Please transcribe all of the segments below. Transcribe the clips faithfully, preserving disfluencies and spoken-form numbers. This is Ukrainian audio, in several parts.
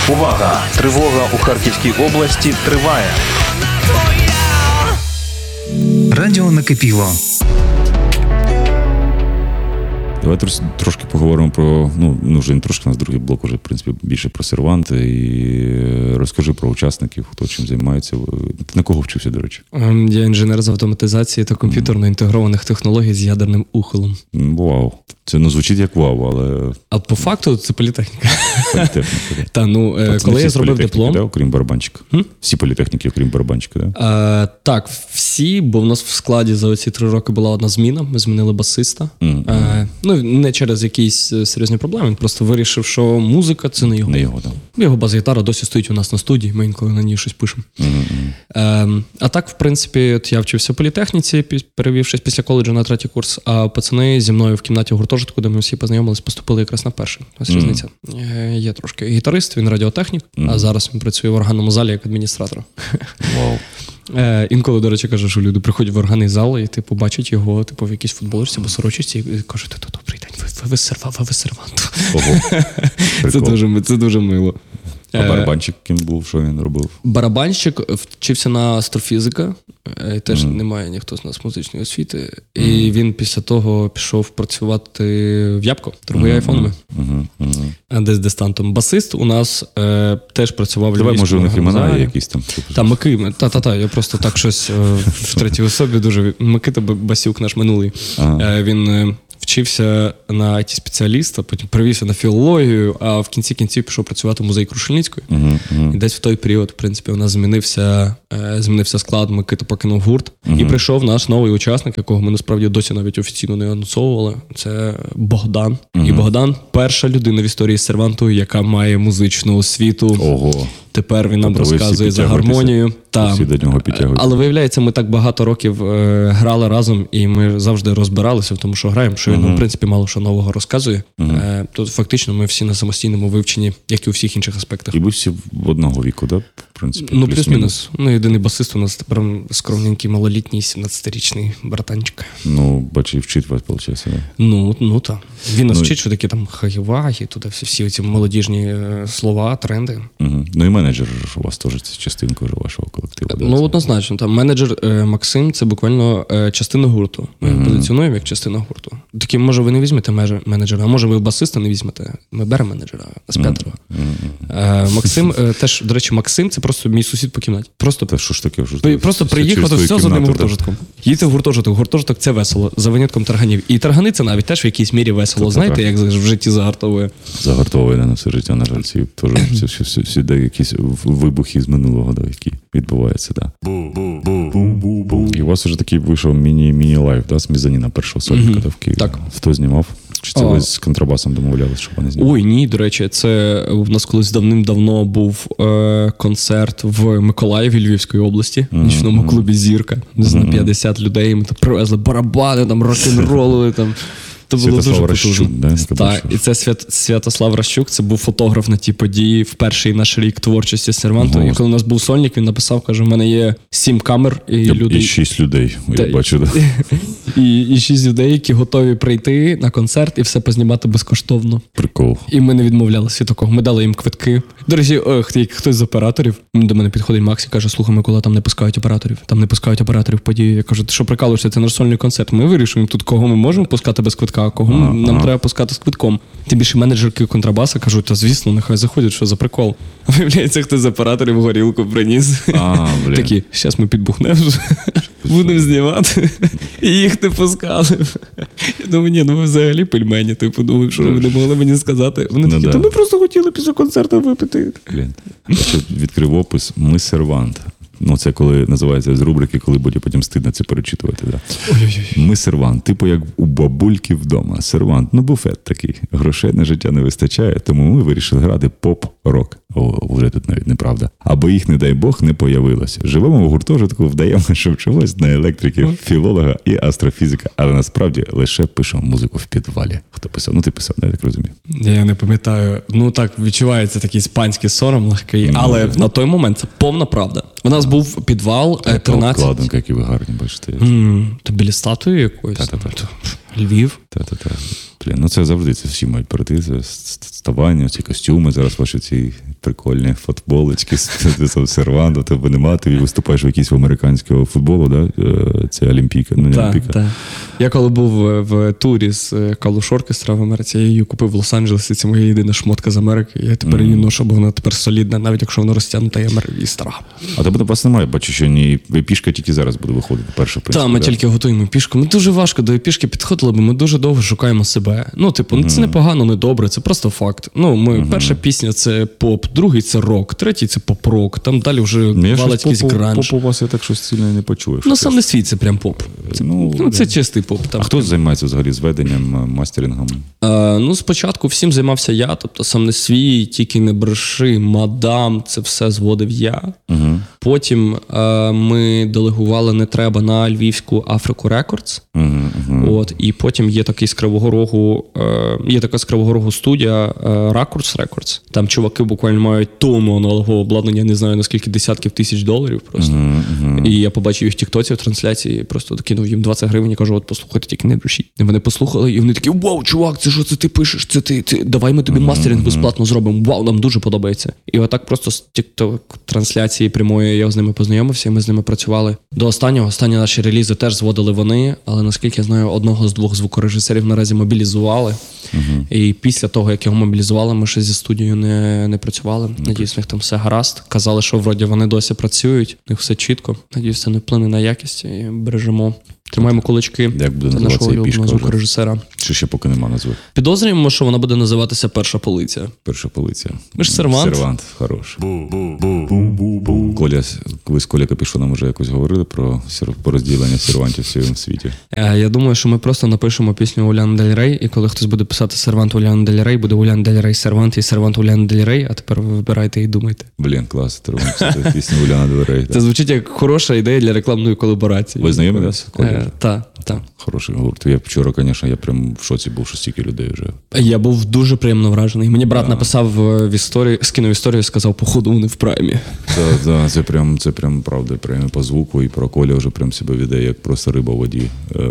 Увага! Тривога у Харківській області триває. Радіо накипіло. Давай трошки поговоримо про, ну, ну вже не трошки, у нас другий блок вже, в принципі, більше про сервант. І розкажи про учасників, хто чим займається. Ти на кого вчився, до речі? Я інженер з автоматизації та комп'ютерно інтегрованих технологій з ядерним ухилом. Вау. Це, ну, звучить як вау, але... А по факту це політехніка. Політехніка, Та, ну, тобто коли я зробив диплом... Да, окрім барабанчика? Хм? Всі політехніки, окрім барабанчика, так? Да? Так, всі, бо в нас в складі за оці три роки була одна зміна, ми змінили басиста. Mm-hmm. А, ну, не через якісь серйозні проблеми, він просто вирішив, що музика – це не його. Не його, так. Його бас-гітара досі стоїть у нас на студії, ми інколи на ній щось пишемо. Mm-hmm. А, а так, в принципі, от я вчився в політехніці, перевівшись після коледжу на третій курс, а пацани зі мною в кімнаті гуртожитку, де ми всі познайомились, поступили якраз на перший. Ось mm-hmm. різниця. Є трошки гітарист, він радіотехнік, mm-hmm. а зараз він працює в органному залі як адміністратор. Вау. Е, інколи, до речі, кажу, що люди приходять в органний зал і типу бачать його типу, в якійсь футболочці або сорочці і кажуть, то добрий день, ви, ви, серва, ви сервант. Це дуже, це дуже мило. А барабанщик ким був, що він робив? Барабанщик вчився на астрофізика, теж mm. немає ніхто з нас музичної освіти. Mm. І він після того пішов працювати в Ябко, торгує mm. айфонами. Mm-hmm. Mm-hmm. Десь дистантом. Басист у нас е, теж працював в Давай, може, у них імена якісь там. Та, Мики, та-та-та, я просто так щось е, в третій особі дуже... Микита Басюк, наш минулий. Ага. Е, він... Е, вчився на ай ті-спеціаліста, потім перевівся на філологію, а в кінці кінців пішов працювати в музеї Крушельницької. Uh-huh, uh-huh. І десь в той період, в принципі, у нас змінився, е, змінився склад, Микита покинув гурт. Uh-huh. І прийшов наш новий учасник, якого ми насправді досі навіть офіційно не анонсовували. Це Богдан. Uh-huh. І Богдан – перша людина в історії серванту, яка має музичну освіту. Ого. Тепер він нам тобто розказує за гармонію. Та, всі до нього підтягуються. Але виявляється, ми так багато років е, грали разом, і ми завжди розбиралися в тому, що граємо, що він, uh-huh. в принципі, мало що нового розказує. Uh-huh. Е, тут фактично ми всі на самостійному вивченні, як і у всіх інших аспектах. І ви всі в одного віку, так? Да? В принципі, ну, плюс-мінус. Ну, єдиний басист у нас тепер скромненький, малолітній, сімнадцятирічний братанчик. Ну, бачу, і вчить вас, виходить, да? Ну, ну так. Він нас ну, вчить, що такі там хаєваги, туди всі, всі ці молодіжні слова, тренди. Угу. Ну і менеджер у вас теж це частинка вже вашого колективу. Да? Ну, однозначно. Там менеджер е, Максим – це буквально е, частина гурту. Ми угу. позиціонуємо як частина гурту. Такі, може, ви не візьмете менеджера, а може, ви басиста не візьмете. Ми беремо менеджера з п'ятеро. Угу. Е, Максим, е, теж, до речі, Максим – це просто мій сусід по кімнаті. Просто, Та що ж таке? Що ж просто приїхав, все з одним гуртожитком. Їдьте в гуртожиток. Гуртожиток – це весело, за винятком тарганів. І таргани – це навіть теж в якійсь мірі весело. Це знаєте, так. Як в житті загартовує. Загартовує на все життя, на жаль. Ці, теж, сюди якісь вибухи з минулого, да, які відбуваються. Да. І у вас вже такий вийшов міні-міні-лайф, да, з мізаніна першого сольника mm-hmm. в Києві. Так. Хто знімав? Чи це а... ви з контрабасом домовлялися, щоб вони знімали? Ой, ні, до речі, це в нас колись давним-давно був е- концерт в Миколаєві Львівської області, в mm-hmm. нічному клубі «Зірка». Mm-hmm. На п'ятдесят людей, ми там привезли барабани, там рок-н-ролли, там... То було дуже потужно. Да, так, і це Свят, Святослав Ращук, це був фотограф на тій події в перший наш рік творчості серванту. І коли у нас був сольник, він написав, каже, в мене є сім камер. І, і, люди... і шість людей, Та, я бачу. Да. І, і шість людей, які готові прийти на концерт і все познімати безкоштовно. Прикол. І ми не відмовлялися від такого. Ми дали їм квитки. До речі, хтось з операторів, до мене підходить Макс і каже, слухай, Микола, там не пускають операторів. Там не пускають операторів в події. Я кажу, ти що прикалуєшся, це наш сольний концерт. Ми вирішуємо тут, кого ми можемо пускати без квитка, а кого ага, нам ага. треба пускати з квитком. Тим більше менеджерки контрабаса кажуть, та звісно, нехай заходять, що за прикол. Виявляється, хтось з операторів горілку приніс. А, такі, зараз ми підбухнемо, будемо знімати. І їх не пускали. Я думаю, ні, ну ви взагалі пельмені. Типу, думаю, що ви не могли мені сказати. Вони ну, такі, да. та ми просто хотіли після концерту випити. Блін. Я відкрив опис «Ми сервант». Ну, це коли називається з рубрики, коли буде потім стидно це перечитувати. Да. Ми сервант, типу як у бабульки вдома. Сервант, ну буфет такий. Грошей на життя не вистачає, тому ми вирішили грати поп-рок. О, вже тут навіть неправда. Або їх, не дай Бог, не появилося. Живемо в гуртожитку, вдаємо, що вчимось на електрики, філолога і астрофізика, але насправді лише пишемо музику в підвалі. Хто писав? Ну ти писав, я так розумію. Я не пам'ятаю. Ну так, відчувається такий іспанський сором легкий, ну, але на той момент це повна правда. У нас був підвал тринадцять. Обкладинка, які ви гарні, бачите. Mm, то біля статуї якоїсь. Та-та-та. Львів. Та-та-та. Блін, ну це завжди, це всі мають перейти, це ставання, ці костюми, зараз ваші ці прикольні футболочки, з серванту, тебе нема, ти виступаєш в якійсь американського футболу, да? Це Олімпійка, ну не Так, Олімпійка. так. Я коли був в турі з Калуш Оркестра в Америці, я її купив в Лос-Анджелесі, це моя єдина шмотка з Америки, я тепер її ношу, бо вона тепер солідна, навіть якщо вона розтягнута і стара. А тебе у вас немає, бачу, що ні, пішка тільки зараз буде виходити, перша, в принципі. Так, ми да? тільки готуємо пішку. Ми дуже важко до пішки підходили, бо ми дуже довго шукаємо себе. Ну, типу, mm-hmm. це не погано, не добре, це просто факт. Ну, ми, mm-hmm. перша пісня – це поп, другий – це рок, третій – це поп-рок, там далі вже валить якийсь гранж. Поп у вас я так щось сильно не почуєш. Ну, сам не свій, це прям поп. Це, ну, ну, це чистий поп. Там. А хто займається взагалі зведенням, мастерингом? А, ну, спочатку всім займався я, тобто сам не свій, тільки не бреши, мадам, це все зводив я. Угу. Потім а, ми делегували «Не треба» на львівську Африку Рекордс. Угу, угу. От, і потім є такий з Кривого Рогу, е, є така з Кривого Рогу студія е, Ракурс Рекордс. Там чуваки буквально мають тонну аналогового обладнання, я не знаю наскільки десятків тисяч доларів просто. Угу, угу. І я побачив їх в тіктоці в трансляції, просто докинув їм двадцять гривень і кажу, от послухайте, тільки не душіть. І вони послухали, і вони такі: вау, чувак, це що це ти пишеш? Це ти, ти давай ми тобі мастеринг безплатно зробимо. Вау, нам дуже подобається. І отак просто з тікток трансляції прямої я з ними познайомився, і ми з ними працювали до останнього. Останні наші релізи теж зводили вони, але наскільки я знаю, одного з двох звукорежисерів наразі мобілізували. Uh-huh. І після того, як його мобілізували, ми ще зі студією не, не працювали. Okay. Надіюсь, в них там все гаразд. Казали, що вроді вони досі працюють, в них все чітко. Надіюсь, це не вплине на якість і бережемо. Тримаємо кулачки. Як буде це нашого улюбленого звукорежисера. Чи ще поки нема назви? Підозрюємо, що вона буде називатися «Перша полиця». Перша полиця. Ми ж сервант. Сервант, хорош. Коля, ви з Коля Капішоном вже якось говорили про, про розділення сервантів в цьому світі? Я думаю, що ми просто напишемо пісню Уляни Дель Рей, і коли хтось буде писати «Сервант Уляни Дель Рей», буде Уляни Дель Рей сервант і сервант Уляни Дель Рей, а тепер ви вибирайте і думайте. Блін, клас, треба написати пісню Уляни Дель Рей. Це звучить як хороша ідея для рекламної колаборації. Ви знайомі нас? Так, так. Хороший гурт. Я вчора, звісно, я прям в шоці був, що стільки людей вже. Я був дуже приємно вражений. Мені брат yeah. написав в історії, скинув історію, сказав, походу вони в праймі. Так, так, це прям, це прям правда, прям по звуку, і про Коля вже прям себе веде, як просто риба в воді.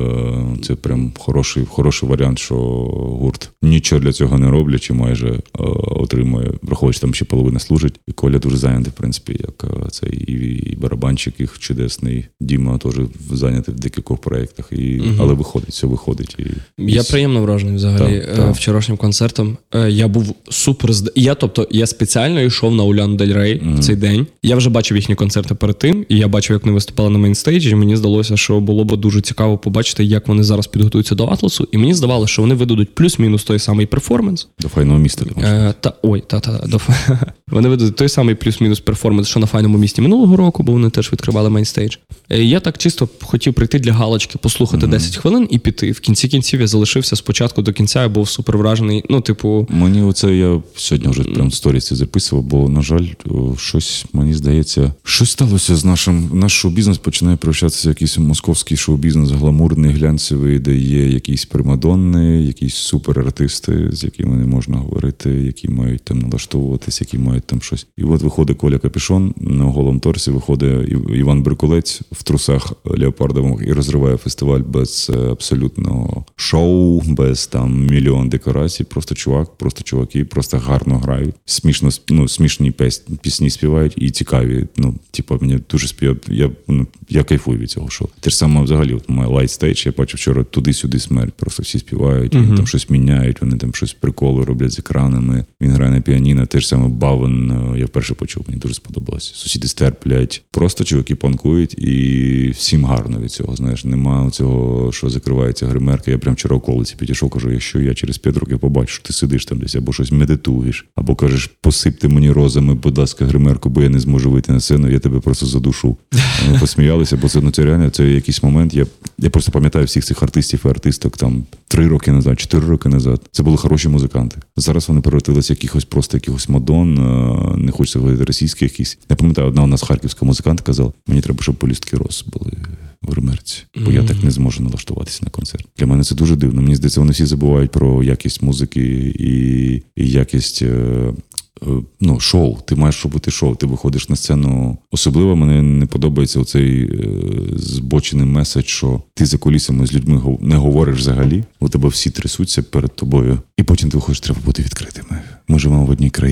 Це прям хороший, хороший варіант, що гурт нічого для цього не роблячи, майже отримує, враховуючи, там ще половина служить, і Коля дуже зайнятий, в принципі, як цей і, і барабанщик їх чудесний, Діма теж зайнятий в декількох проєктах, і, угу. але виходить, все виходить. І, я і... приємно вражений взагалі так, так. вчорашнім концертом. Я був супер зд... Я, тобто, я спеціально йшов на Уляну Дель Рей угу. в цей день. Я вже бачив їхні концерти перед тим, і я бачив, як вони виступали на мейнстейджі, і мені здалося, що було б дуже цікаво побачити, як вони зараз підготуються до Атласу, і мені здавалося, що вони видадуть плюс-мінус той самий перформанс. До файного міста. Е, та, ой, та-та, до... вони видадуть той самий плюс-мінус перформанс, що на файному місті минулого року, бо вони теж відкривали мейнстейдж. Е, я так чисто хотів прийти для галочки, послухати mm-hmm. десять хвилин і піти. В кінці кінців я залишився спочатку до кінця, я був супер вражений. Ну, типу... Мені оце, я сьогодні вже прям в сторісі записував, бо, на жаль, щось, мені здається, щось сталося з нашим, наш шоу-бізнес починає превращатися в якийсь московський шоу-бізнес, гламурний, глянцевий, де є якісь примадонни, якісь суперартисти, з якими не можна говорити, які мають там налаштовуватись, які мають там щось. І от виходить Коля Капішон на голому торсі, виходить Іван Брикулець в трусах леопардових і розриває фестиваль без абсолютно шоу, без там мільйон декорацій. Просто чувак, просто чуваки, просто гарно грають, смішно, ну, смішні пісні співають і цікаві. Ну, типу, мені дуже спів... Я, ну, я кайфую від цього шоу. Те ж саме взагалі, от моя лайт-стейдж, я бачив вчора туди-сюди смерть, просто всі співають, uh-huh. вони там щось міняють, вони там щось приколи роблять з екранами, він грає на піаніно, те ж саме Бавен, я вперше почув, мені дуже сподобалося. Сусіди стерплять, просто чуваки панкують і всім гарно від цього, знаєш, нема цього, що закривається гримерка. Я прям вчора в колиці підійшов, кажу, якщо я через п'ять років побачу, що ти сидиш там десь, або щось медитуєш, або кажеш, посипте мені розами, будь ласка, гримерку, бо я не зможу вийти на сцену, я тебе просто задушу. Вони посміялися, бо це, ну, це реально, це якийсь момент, я, я просто пам'ятаю всіх цих артистів і артисток там три роки назад, чотири роки назад. Це були хороші музиканти. Зараз вони перевертилися якихось просто якихось мадон, не хочеться говорити російських якісь. Я пам'ятаю, одна у нас харківська музикант казала, мені треба, щоб полістки роз були в гримерці, бо mm-hmm. я так не зможу налаштуватися на концерт. Для мене це дуже дивно. Мені здається, вони всі забувають про якість музики і, і якість е, е, ну, шоу. Ти маєш робити шоу, ти виходиш на сцену. Особливо мені не подобається оцей е, збочений меседж, що ти за кулісами з людьми не говориш взагалі, у тебе всі трясуться перед тобою, і потім ти виходиш, треба бути відкритими. Ми живемо в одній країні.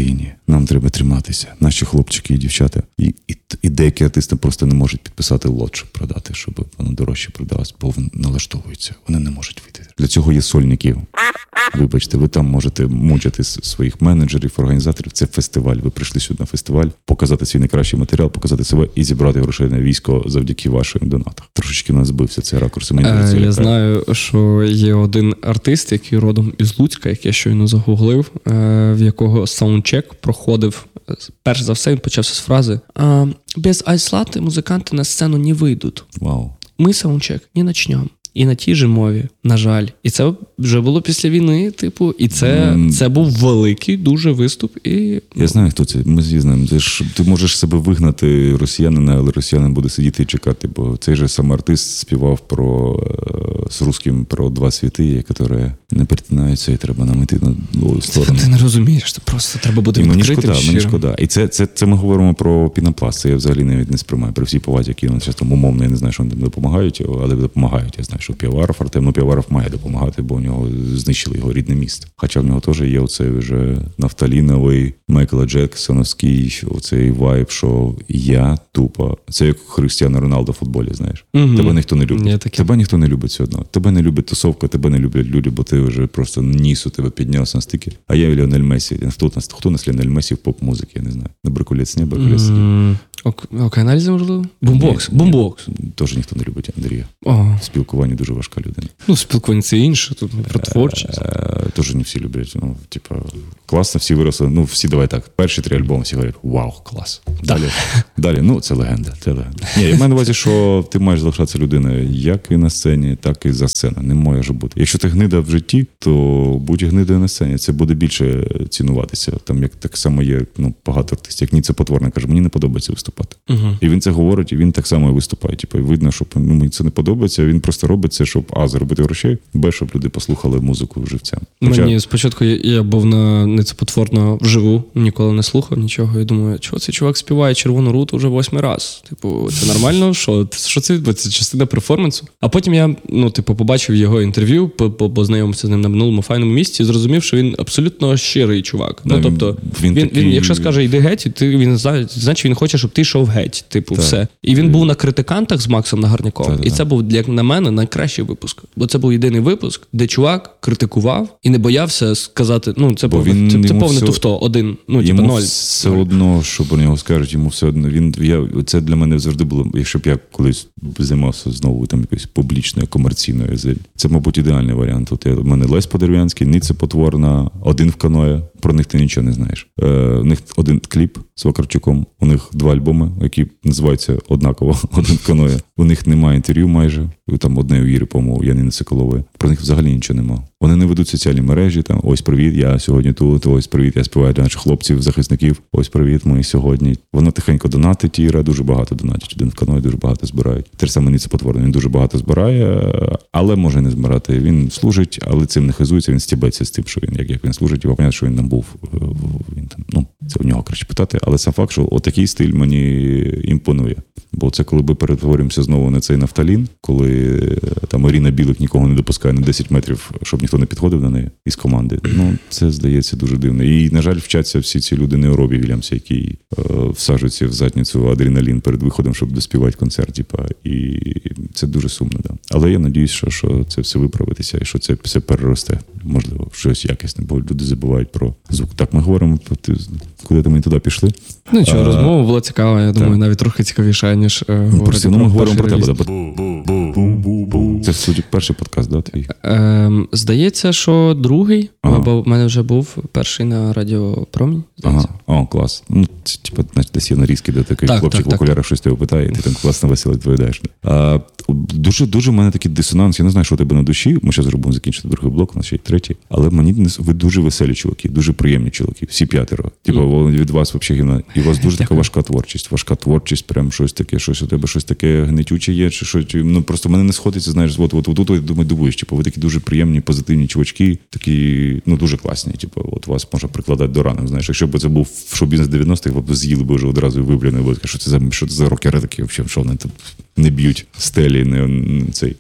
нам треба триматися. Наші хлопчики і дівчата. І, і, і деякі артисти просто не можуть підписати лот, щоб продати, щоб воно дорожче продалось, бо вони налаштовуються. Вони не можуть вийти. Для цього є сольники. Вибачте, ви там можете мучити своїх менеджерів, організаторів. Це фестиваль. Ви прийшли сюди на фестиваль, показати свій найкращий матеріал, показати себе і зібрати грошей на військо завдяки вашим донатам. Трошечки у нас збився цей ракурс. Мені е, це я знаю, що є один артист, який родом із Луцька, який я щойно загуглив, е, в якого саундчек проходив. Перш за все, він почався з фрази «Без айслати музиканти на сцену не вийдуть». Вау. Ми саундчек не почнемо. І на тій же мові, на жаль. І це вже було після війни, типу, і це, mm. це був великий дуже виступ. І... Я знаю, хто це. Ми всі знаємо. Ти, ж, ти можеш себе вигнати росіянина, але росіянин буде сидіти і чекати, бо цей же сам артист співав про з русским про два світи, які не перетинаються, і треба нам йти на другу сторону. Ти не розумієш, ти просто треба бути і відкритим. Мені шкода, щирим. мені шкода. І це, це, це ми говоримо про пінопласт. Це я взагалі навіть не сприймаю. При всій повазі, які ну, часто умовно, я не знаю, що вони допомагають, але допомагають. Я знаю, що Півоваров, Артем, ну Півоваров має допомагати, бо у нього знищили його рідне місто. Хоча в нього теж є оцей вже нафталіновий, Майкла Джексоновський, оцей вайб, що я тупо. Це як Христіано Роналдо в футболі, знаєш. Угу. Тебе ніхто не любить. Тебе ніхто не любить все одно. Тебе не любить тусовка, тебе не люблять люди, бо ти вже просто ніс у тебе піднявся на стики. А я Ліонель Месі. Хто, хто у нас Ліонель Месі в поп-музиці, я не знаю. На Брикулець, не Брикулець. Mm. Окей, аналізи, можливо? Бумбокс. Бумбокс. Теж ніхто не любить Андрія. Oh. В спілкуванні дуже важка людина. Ну, спілкування це інше, тут не про творчість. Теж не всі люблять. Ну, типа, класно, всі виросли. Ну, всі, давай так, перші три альбоми всі говорять, вау, клас. Далі, далі, ну, це легенда. Це легенда. Ні, я маю на увазі, що ти маєш залишатися людиною як і на сцені, так і за сценою. Не може бути. Якщо ти гнида в житті, то будь гнидою на сцені. Це буде більше цінуватися. Там, як так само є, ну, багато артистів, як Ніцце Потворна каже, мені не подобається виступати. Uh-huh. І він це говорить, і він так само і виступає. Типу, і видно, що ну, мені це не подобається, він просто робить це, щоб а, заробити грошей, б, щоб люди послухали музику живцем. Хоча... Мені спочатку я, я був на Ніцце Потворна вживу, ніколи не слухав нічого, і думаю, чого цей чувак співає «Червону руту» вже восьмий раз? Типу, це нормально? Що, що це відбувається? Це частина перформансу? А потім я, ну, типу, побачив його інтерв'ю, познайомився з ним на минулому файному місці і зрозумів, що він абсолютно щирий чувак. Да, ну, тобто, він, він, такий... він, якщо скаже «йди геть», ти, він, значить він хоче, щоб ти йшов геть. Типу, так. Все. І він був на критикантах з Максом Нагарняком. Так, і це так. був, як на мене, найкращий випуск. Бо це був єдиний випуск, де чувак критикував і не боявся сказати, ну, це, був, він, це, це повне все... туфто, один, ну, типу, ноль. Все одно, що про нього скажуть, йому все одно. Він, я, це для мене завжди було, якщо б я колись займався знову там якоюсь публічною, комерційною, це, мабуть, ідеальний варіант. От я, в мене Лесь Подерев'янський, Ніцце Потворна, один в каное. Про них ти нічого не знаєш. Е, у них один кліп з Вакарчуком, у них два альбоми, які називаються однаково «Один в каное». У них немає інтерв'ю майже, там одне у Іри, по-моєму, Яніни Соколової. Про них взагалі нічого немає. Вони не ведуть соціальні мережі, там ось привіт, я сьогодні тут, ось привіт, я співаю для наших хлопців, захисників, ось привіт, ми сьогодні. Воно тихенько донатить, Іра дуже багато донатить, один в каное дуже багато збирають. Те ж саме Ніцце Потворна, він дуже багато збирає, але може не збирати. Він служить, але цим не хизується, він стібеться з тим, що він, як, як він служить, і понятно, що він там був, він там, ну, це у нього краще питати, але сам факт, що отакий стиль мені імпонує. Бо це коли ми перетворюємося знову на цей нафталін, коли там Оріна Білик нікого не допускає на десять метрів, щоб ніхто не підходив до неї із команди. Ну, це, здається, дуже дивно. І, на жаль, вчаться всі ці люди не у Робі Вільямса, які е, всаджуються в задницю адреналін перед виходом, щоб доспівати концерт. Типа. І це дуже сумно. Да. Але я надіюсь, що, що це все виправитися і що це все переросте. Можливо, щось якісне, бо люди забувають про звук. Так, ми говоримо, куди ми туди пішли. Ну, нічого, а, розмова була цікава, я думаю, так. навіть трохи цікавіша, ніж е, ну, говорити ну, ми говоримо про тебе. Да? Це, в суті, перший подкаст, да, твій? Е, здається, що другий, ага. бо в мене вже був перший на Радіо Промінь, здається. Ага, о, клас. Ну, це, типу, десь є нарізки, де такий так, хлопчик так, в окулярах так. щось тебе питає, і ти там класно весело відповідаєш. А, дуже, дуже в мене такий дисонанс, я не знаю, що у тебе на душі, ми зараз зробимо закінчити другий блок, у нас ще й третій, але мені, ви дуже веселі чуваки, дуже приємні чуваки, всі п'ятеро. Типу, mm. від вас взагалі гімна. І у вас дуже така важка творчість, важка творчість, прям щось таке, щось у тебе, щось таке гнетюче є, чи щось, ну просто в мене не сходиться, знаєш, от, от, от, от, от думаю, дивуєш, типу, ви такі дуже приємні, позитивні чувачки, такі, ну, дуже класні, типу, от вас можна прикладати до ранок, знаєш, якщо б це був шоу-бізнес дев'яностих, ви б з'їли б вже одразу виблювали, бо що це за, що це за рокери такі, взагалі, що вони там не б'ють стель взагалі не, не цей.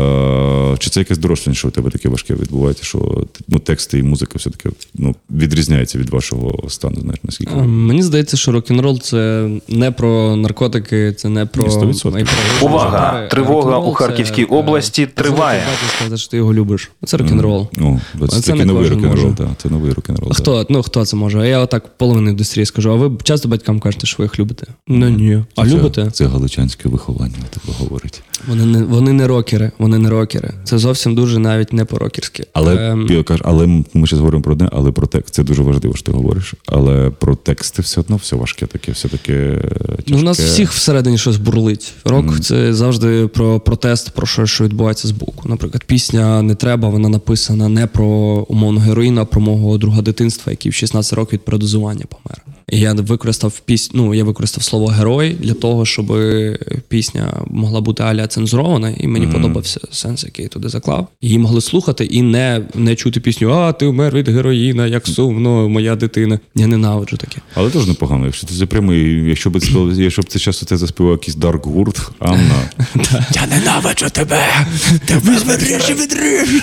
А, чи це якесь дорослення, що у тебе таке важке відбувається, що ну, тексти і музика все-таки ну, відрізняються від вашого стану, знаєш, наскільки? А, Мені здається, що рок-н-рол це не про наркотики, це не про... Ні, сто відсотків. Увага! Тривога у Харківській області триває. Це сказати, що ти його любиш. Це рок-н-рол. Ну, це, Це такий не новий кожен рок-н-рол, може. так, це новий рок-н-рол. А хто, ну, хто це може? А я отак половину індустрії скажу. А ви часто батькам кажете, що ви їх любите? Ну ні. А це, любите? Це галичанське виховання, так говорить. Вони не, вони не рокери, вони не рокери. Це зовсім дуже навіть не по-рокерськи. Але, Ем, я кажу, але ми зараз говоримо про одне, але про текст. Це дуже важливо, що ти говориш. Але про тексти все одно все важке таке, все таке тяжке. Ну, у нас всіх всередині щось бурлить. Рок mm. – це завжди про протест, про щось, що відбувається збоку. Наприклад, пісня «Не треба», вона написана не про умовну героїна, а про мого друга дитинства, який в шістнадцять років від передозування помер. І я використав пісню, ну, я використав слово «герой» для того, щоб пісня могла бути аля цензурована, і мені mm. подобався сенс, який я туди заклав. Її могли слухати і не, не чути пісню «А, ти вмер від героїна, як сумно, моя дитина». Я ненавиджу таке. Але теж непогано, якщо ти прямий, якщо б це, якщо б це часто це заспівав якийсь Дарк Гурт, Анна. Я ненавиджу тебе! Ти відріж, відріж!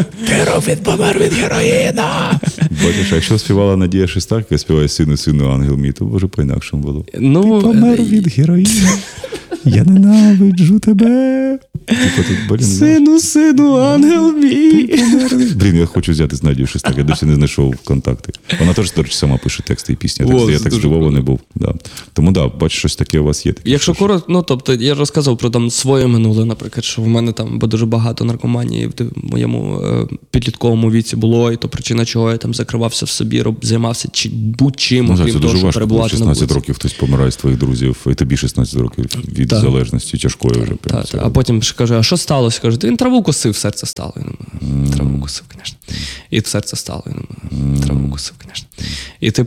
Ти помер від героїна! Бачиш, а якщо співала Надія Шестак, яка співає «Сину, сину, ангел мій», то може по-інакшому було. Ну, ти помер від героїна, я ненавиджу тебе. Типу, тут, блін, сину, сину, ангел мій. Блін, я хочу взяти з Надією Шестак, я досі не знайшов контакти. Вона теж, до речі, сама пише тексти і пісні. О, я так здивований був. Да. Тому так, да, бачиш, щось таке у вас є. Таке, Якщо що... коротко, ну, тобто, я розказав про там своє минуле, наприклад, що в мене там бо дуже багато наркоманії в моєму е, підлітковому віці було, і то причина, чого я там закривався в собі, роб, займався чи будь-чим, ну, окрім це того, дуже що важко, перебувати на шістнадцять вулиці. років хтось помирає з твоїх друзів, і тобі шістнадцять років від так. залежності тяжкої вже. Прям, так, а потім ж каже, а що сталося? Каже, він траву косив, серце стало. Mm. Траву косив, звісно. І серце стало. Mm. Траву косив, звісно. І ти